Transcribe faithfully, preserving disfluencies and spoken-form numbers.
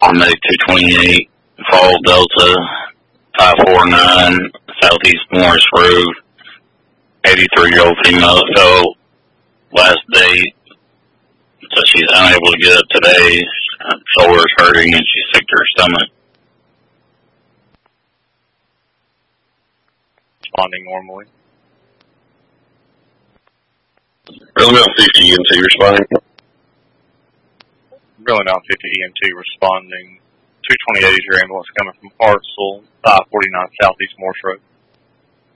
Medic two twenty-eight, Fall Delta five four nine, Southeast Morris Road, eighty-three-year-old female fell last date, so she's unable to get up today. Her shoulder's hurting and she's sick to her stomach. Responding normally. Really Mountain fifty E M T responding. Really Mountain fifty E M T responding. two twenty-eight is your ambulance coming from Hartselle, five forty-nine Southeast Morse Road.